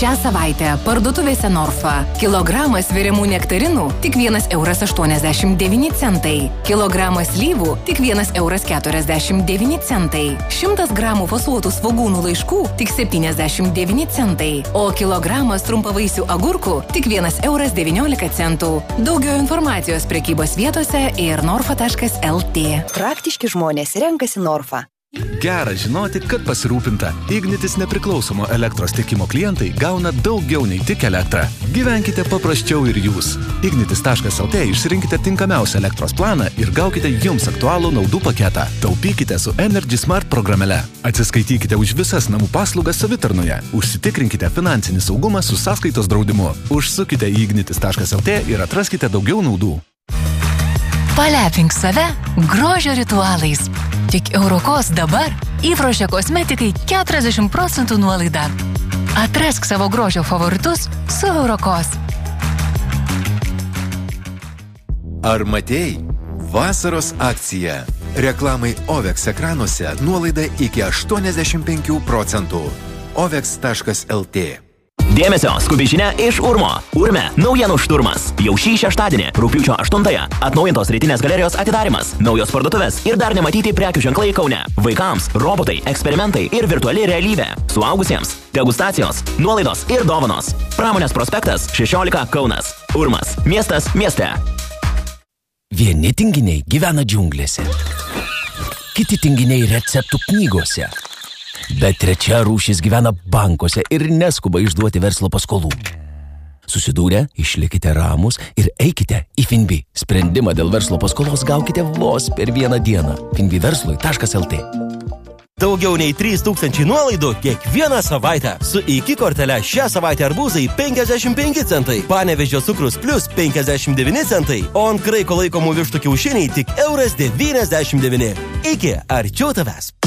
Šią savaitę parduotuvėse Norfa. Kilogramas sveriamų nektarinų tik 1,89 €. Kilogramas slyvų tik 1,49 €. 100 gramų fasuotų svogūnų laiškų tik 79 centai. O kilogramas trumpavaisių agurkų tik 1,19 €. Daugiau informacijos prekybos vietose ir norfa.lt. Praktiški žmonės renkasi Norfa. Gera žinoti, kad pasirūpinta. Ignitis nepriklausomo elektros tiekimo klientai gauna daugiau nei tik elektrą. Gyvenkite paprasčiau ir jūs. Ignitis.lt išsirinkite tinkamiausią elektros planą ir gaukite jums aktualų naudų paketą. Taupykite su Energy Smart programėle. Atsiskaitykite už visas namų paslaugas savitarnoje. Užsitikrinkite finansinį saugumą su sąskaitos draudimu. Užsukite į ignitis.lt ir atraskite daugiau naudų. Palepink save grožio ritualais. Tik Eurokos dabar įpročio kosmetikai 40% nuolaida. Atrask savo grožio favoritus su Eurokos. Ar matei? Vasaros akcija. Reklamai Ovex ekranuose nuolaida iki 85%. Ovex.lt. Dėmesio, skubi žinia iš Urmo. Urme, naujienų šturmas. Jau šį šeštadienį, rugpjūčio 8-ąją, atnaujintos rytinės galerijos atidarimas, naujos parduotuvės ir dar nematyti prekių ženklai Kaune. Vaikams, robotai, eksperimentai ir virtuali realybė. Suaugusiems, degustacijos, nuolaidos ir dovanos. Pramonės prospektas 16 Kaunas. Urmas, miestas mieste. Vieni tinginiai gyvena džiunglėse, kiti tinginiai receptų knygose. Bet trečia rūšis gyvena bankuose ir neskuba išduoti verslo paskolų. Susidūrę, išlikite ramus ir eikite į Finbi. Sprendimą dėl verslo paskolos gaukite vos per vieną dieną. finbiverslui.lt. Daugiau nei 3000 nuolaidų kiekvieną savaitę. Su iki kortele šią savaitę arbūzai 55 centai, Panevėžio cukrus plus 59 centai, o ant kraiko laikomų vištų kiaušiniai tik €1,99. Iki arčiau tavęs.